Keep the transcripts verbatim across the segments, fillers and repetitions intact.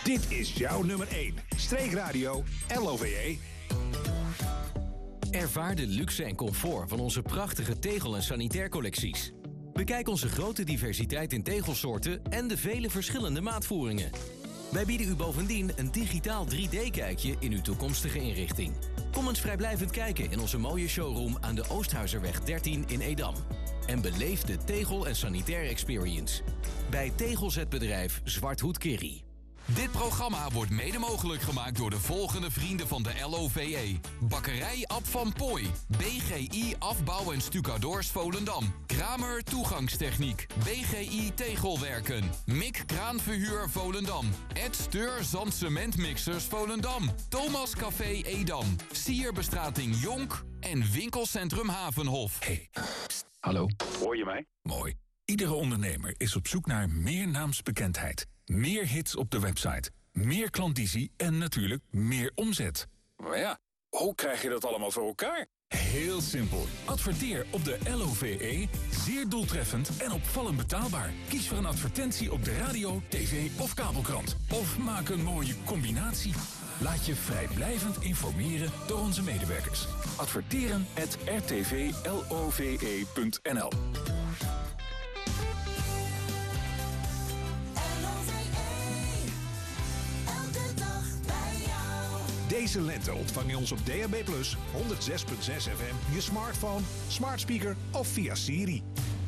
Dit is jouw nummer één. Streekradio L O V E. Ervaar de luxe en comfort van onze prachtige tegel- en sanitaircollecties. Bekijk onze grote diversiteit in tegelsoorten en de vele verschillende maatvoeringen. Wij bieden u bovendien een digitaal drie D-kijkje in uw toekomstige inrichting. Kom eens vrijblijvend kijken in onze mooie showroom aan de Oosthuizerweg dertien in Edam. En beleef de tegel- en sanitair experience. Bij tegelzetbedrijf Zwarthoed Kerry. Dit programma wordt mede mogelijk gemaakt door de volgende vrienden van de L O V E. Bakkerij Ab van Pooij. B G I Afbouw en Stucadoors Volendam. Kramer Toegangstechniek. B G I Tegelwerken. Mik Kraanverhuur Volendam. Ed Steur Zand Cementmixers Volendam. Thomas Café Edam. Sierbestrating Jonk. En Winkelcentrum Havenhof. Hey, pst, hallo. Hoor je mij? Mooi. Iedere ondernemer is op zoek naar meer naamsbekendheid. Meer hits op de website. Meer klandizie en natuurlijk meer omzet. Maar ja, hoe krijg je dat allemaal voor elkaar? Heel simpel. Adverteer op de L O V E. Zeer doeltreffend en opvallend betaalbaar. Kies voor een advertentie op de radio, tv of kabelkrant. Of maak een mooie combinatie. Laat je vrijblijvend informeren door onze medewerkers. Adverteren at r t v l o v e punt n l. Deze lente ontvang je ons op D A B plus, honderd zes komma zes F M, je smartphone, smart speaker of via Siri.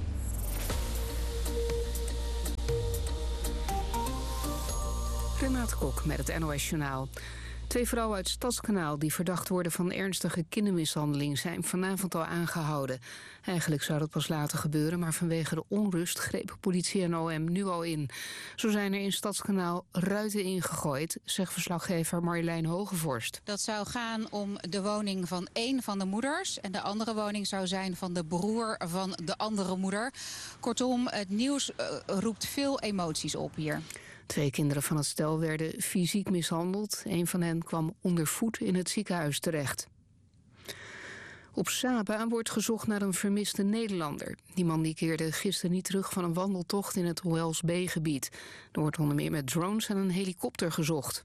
Renate Kok met het N O S-journaal. Twee vrouwen uit Stadskanaal die verdacht worden van ernstige kindermishandeling zijn vanavond al aangehouden. Eigenlijk zou dat pas later gebeuren, maar vanwege de onrust grepen politie en O M nu al in. Zo zijn er in Stadskanaal ruiten ingegooid, zegt verslaggever Marjolein Hogevorst. Dat zou gaan om de woning van één van de moeders en de andere woning zou zijn van de broer van de andere moeder. Kortom, het nieuws uh, roept veel emoties op hier. Twee kinderen van het stel werden fysiek mishandeld. Een van hen kwam onder voet in het ziekenhuis terecht. Op Saba wordt gezocht naar een vermiste Nederlander. Die man die keerde gisteren niet terug van een wandeltocht in het Wells Bay-gebied. Er wordt onder meer met drones en een helikopter gezocht.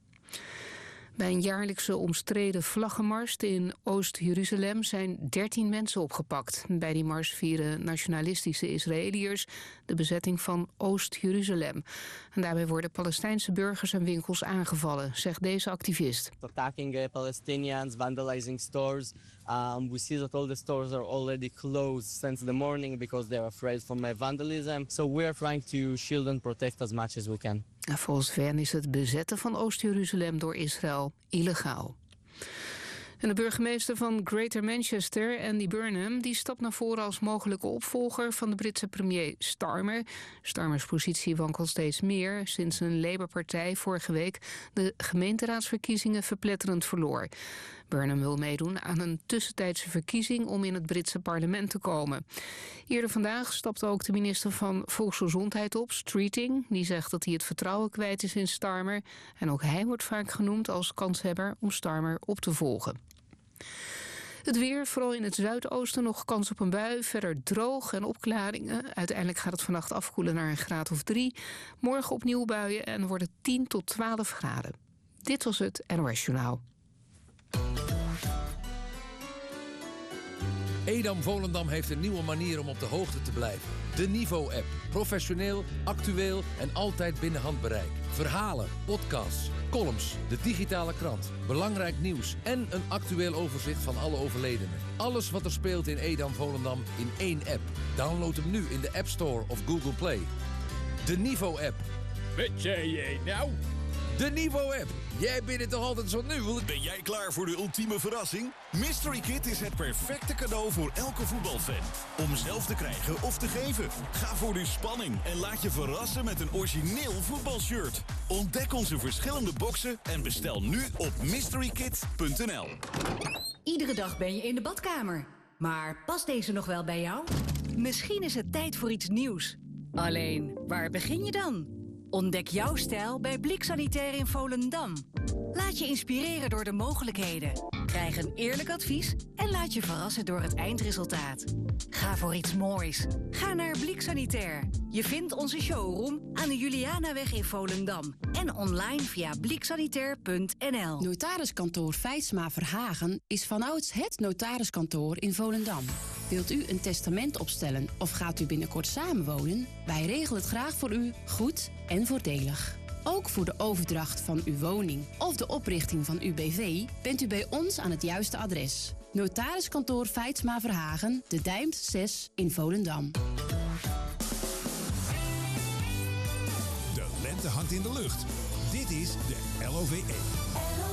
Bij een jaarlijkse omstreden vlaggenmars in Oost-Jeruzalem zijn dertien mensen opgepakt. Bij die mars vieren nationalistische Israëliërs de bezetting van Oost-Jeruzalem. En daarbij worden Palestijnse burgers en winkels aangevallen, zegt deze activist. Attacking uh, Palestinians, vandalizing stores. Um, we see that all the stores are already closed since the morning because they're afraid from uh, vandalism. So we're trying to shield and protect as much as we can. Volgens V N is het bezetten van Oost-Jeruzalem door Israël illegaal. En de burgemeester van Greater Manchester, Andy Burnham, die stapt naar voren als mogelijke opvolger van de Britse premier Starmer. Starmers positie wankelt steeds meer sinds een Labour-partij vorige week de gemeenteraadsverkiezingen verpletterend verloor. Burnham wil meedoen aan een tussentijdse verkiezing om in het Britse parlement te komen. Eerder vandaag stapte ook de minister van Volksgezondheid op, Streeting. Die zegt dat hij het vertrouwen kwijt is in Starmer. En ook hij wordt vaak genoemd als kanshebber om Starmer op te volgen. Het weer, vooral in het zuidoosten nog kans op een bui. Verder droog en opklaringen. Uiteindelijk gaat het vannacht afkoelen naar een graad of drie. Morgen opnieuw buien en wordt het tien tot twaalf graden. Dit was het N O S-journaal. Edam Volendam heeft een nieuwe manier om op de hoogte te blijven. De Niveau-app. Professioneel, actueel en altijd binnen handbereik. Verhalen, podcasts, columns, de digitale krant, belangrijk nieuws en een actueel overzicht van alle overledenen. Alles wat er speelt in Edam Volendam in één app. Download hem nu in de App Store of Google Play. De Niveau-app. Wat zei jij nou? De Niveau-app. Jij bent het toch altijd zo nu? Ben jij klaar voor de ultieme verrassing? Mystery Kit is het perfecte cadeau voor elke voetbalfan. Om zelf te krijgen of te geven. Ga voor de spanning en laat je verrassen met een origineel voetbalshirt. Ontdek onze verschillende boxen en bestel nu op mystery kit punt n l. Iedere dag ben je in de badkamer. Maar past deze nog wel bij jou? Misschien is het tijd voor iets nieuws. Alleen, waar begin je dan? Ontdek jouw stijl bij Bliek Sanitair in Volendam. Laat je inspireren door de mogelijkheden. Krijg een eerlijk advies en laat je verrassen door het eindresultaat. Ga voor iets moois. Ga naar Bliek Sanitair. Je vindt onze showroom aan de Julianaweg in Volendam. En online via blieksanitair punt n l. Notariskantoor Feitsma Verhagen is vanouds het notariskantoor in Volendam. Wilt u een testament opstellen of gaat u binnenkort samenwonen? Wij regelen het graag voor u, goed en voordelig. Ook voor de overdracht van uw woning of de oprichting van uw B V bent u bij ons aan het juiste adres. Notariskantoor Feitsma Verhagen, de Dijmt zes in Volendam. De lente hangt in de lucht. Dit is de L O V E.